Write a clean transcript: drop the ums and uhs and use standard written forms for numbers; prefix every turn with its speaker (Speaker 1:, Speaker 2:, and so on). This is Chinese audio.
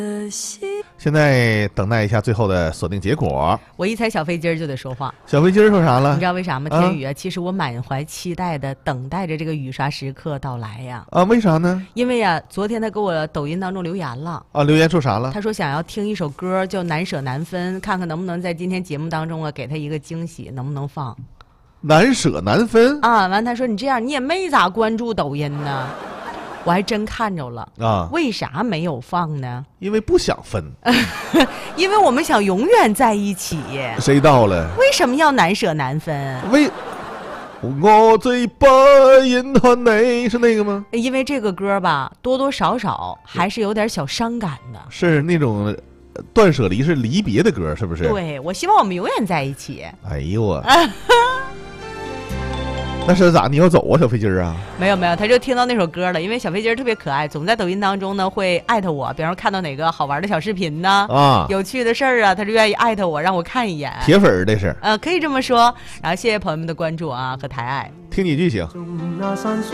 Speaker 1: 现在等待一下最后的锁定结果。
Speaker 2: 我一猜小飞机儿就得说话。
Speaker 1: 小飞机说啥了？
Speaker 2: 你知道为啥吗？天宇啊，其实我满怀期待的等待着这个雨刷时刻到来呀。
Speaker 1: 为啥呢？
Speaker 2: 因为呀，昨天他给我抖音当中留言了。
Speaker 1: 留言说啥了？
Speaker 2: 他说想要听一首歌叫《难舍难分》，看看能不能在今天节目当中啊给他一个惊喜，能不能放？
Speaker 1: 难舍难分
Speaker 2: 啊！完他说你这样你也没咋关注抖音呢。我还真看着了
Speaker 1: 啊！
Speaker 2: 为啥没有放呢？
Speaker 1: 因为不想分，
Speaker 2: 因为我们想永远在一起。
Speaker 1: 谁到了？
Speaker 2: 为什么要难舍难分？
Speaker 1: 我最不隐憾你是那个吗？
Speaker 2: 因为这个歌吧，多多少少还是有点小伤感的。
Speaker 1: 是那种断舍离，是离别的歌，是不是？
Speaker 2: 对，我希望我们永远在一起。
Speaker 1: 哎呦我。那是咋？你要走啊，小飞机啊？
Speaker 2: 没有，他就听到那首歌了。因为小飞机特别可爱，总在抖音当中呢会艾特我，比方说看到哪个好玩的小视频呢，有趣的事儿啊，他就愿意艾特我，让我看一眼。
Speaker 1: 铁粉这是。
Speaker 2: 可以这么说。然后谢谢朋友们的关注啊和抬爱。
Speaker 1: 听几句行。